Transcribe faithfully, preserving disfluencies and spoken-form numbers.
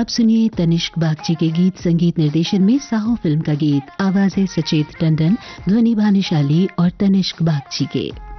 अब सुनिए तनिष्क बागची के गीत संगीत निर्देशन में साहो फिल्म का गीत। आवाज है सचेत टंडन, ध्वनि भानुशाली और तनिष्क बागची के।